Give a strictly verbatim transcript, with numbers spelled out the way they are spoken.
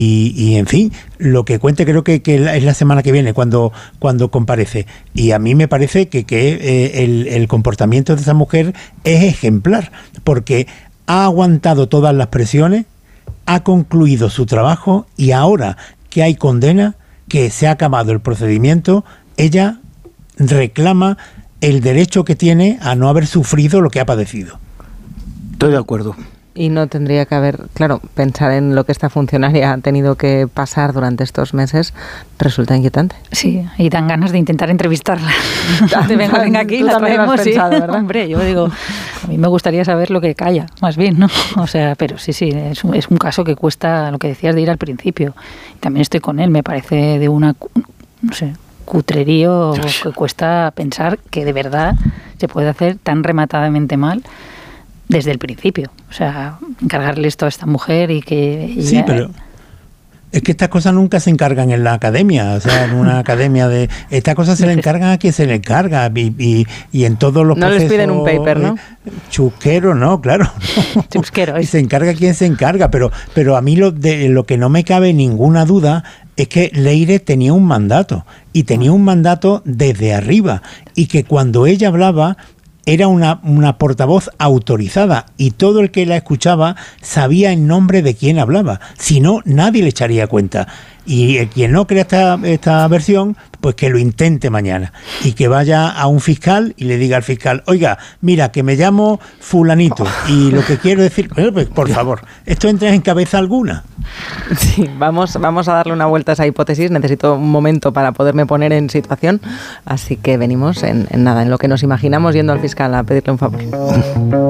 Y, y en fin, lo que cuente creo que, que es la semana que viene cuando, cuando comparece. Y a mí me parece que, que eh, el, el comportamiento de esa mujer es ejemplar, porque ha aguantado todas las presiones, ha concluido su trabajo y ahora que hay condena, que se ha acabado el procedimiento, ella reclama el derecho que tiene a no haber sufrido lo que ha padecido. Estoy de acuerdo. Y no tendría que haber, claro, pensar en lo que esta funcionaria ha tenido que pasar durante estos meses resulta inquietante. Sí, y dan ganas de intentar entrevistarla. venga, venga aquí, Tú la también lo has traemos, sí. pensado, ¿verdad? Hombre, yo digo, a mí me gustaría saber lo que calla, más bien, ¿no? O sea, pero sí, sí, es un, es un caso que cuesta, lo que decías de ir al principio. También estoy con él, me parece de una, no sé, cutrerío que cuesta pensar que de verdad se puede hacer tan rematadamente mal desde el principio. O sea, encargarle esto a esta mujer y que... Sí, ya... pero es que estas cosas nunca se encargan en la academia, o sea, en una academia de... Estas cosas se le encargan a quien se le encarga y, y, y en todos los no procesos... No les piden un paper, ¿no? Chusquero, no, claro. No. Chusquero. Y se encarga quien se encarga, pero, pero a mí lo, de, lo que no me cabe ninguna duda es que Leire tenía un mandato, y tenía un mandato desde arriba, y que cuando ella hablaba... era una, una portavoz autorizada y todo el que la escuchaba sabía en nombre de quién hablaba. Si no, nadie le echaría cuenta. Y el quien no crea esta, esta versión, pues que lo intente mañana y que vaya a un fiscal y le diga al fiscal, oiga, mira, que me llamo fulanito y lo que quiero decir, pues, por favor, ¿esto entra en cabeza alguna? Sí, vamos, vamos a darle una vuelta a esa hipótesis. Necesito un momento para poderme poner en situación, así que venimos en, en nada, en lo que nos imaginamos yendo al fiscal a pedirle un favor.